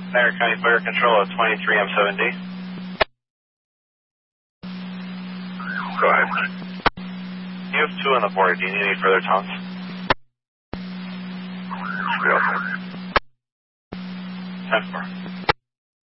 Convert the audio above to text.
Fire County Fire Control at 23M7D. Go ahead. You have 2 on the board. Do you need any further taunts? Real. 10-4.